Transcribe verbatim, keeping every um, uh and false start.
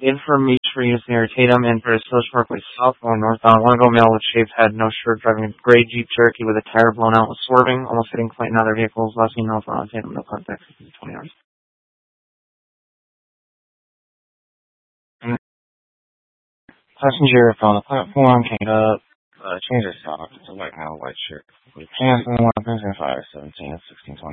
Information for units near Tatum and for Social Parkway South going northbound. One go male with shaved head, no shirt, driving a gray Jeep Cherokee with a tire blown out, was swerving, almost hitting Clayton and other vehicles. Last seen northbound on Tatum, no contact, twenty hours. Passenger on the platform came up, uh, changed their sock to white male, white shirt, with pants and weapons and fire, seventeen, sixteen, twenty.